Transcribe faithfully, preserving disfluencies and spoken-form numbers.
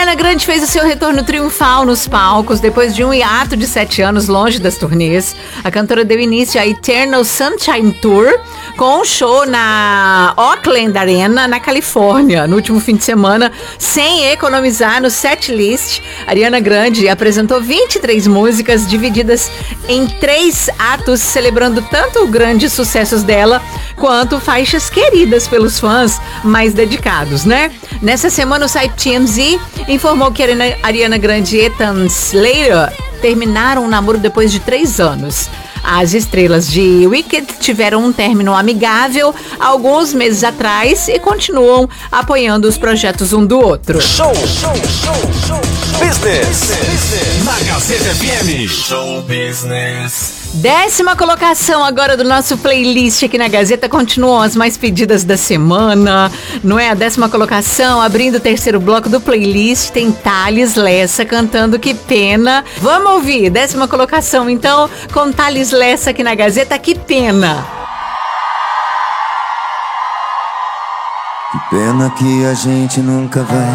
Ariana Grande fez o seu retorno triunfal nos palcos depois de um hiato de sete anos longe das turnês. A cantora deu início à Eternal Sunshine Tour com um show na Oakland Arena, na Califórnia, no último fim de semana, sem economizar no setlist. Ariana Grande apresentou vinte e três músicas divididas em três atos, celebrando tanto os grandes sucessos dela quanto faixas queridas pelos fãs mais dedicados, né? Nessa semana, o site T M Z informou que Ariana Grande e Ethan Slater terminaram o namoro depois de três anos. As estrelas de Wicked tiveram um término amigável alguns meses atrás e continuam apoiando os projetos um do outro. Show, show, show, show, business, business. Na Gazeta F M. Show Business. Décima colocação agora do nosso playlist aqui na Gazeta. Continuam as mais pedidas da semana, não é? A décima colocação, abrindo o terceiro bloco do playlist, tem Thales Lessa cantando Que Pena. Vamos ouvir, décima colocação então, com Thales Lessa aqui na Gazeta, Que Pena. Que pena que a gente nunca vai